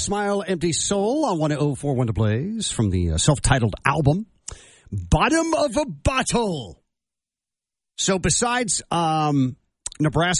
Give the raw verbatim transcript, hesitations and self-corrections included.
Smile, Empty Soul on one oh four point one to Blaze from the uh, self-titled album, Bottom of a Bottle. So besides um, Nebraska,